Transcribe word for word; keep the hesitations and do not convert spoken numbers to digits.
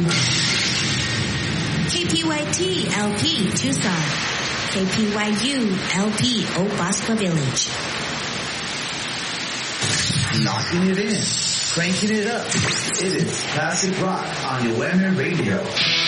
K P Y T L P Tucson. K P Y U L P Old Bosco Village. Knocking it in. Cranking it up. It is Classic Rock on U M R Radio.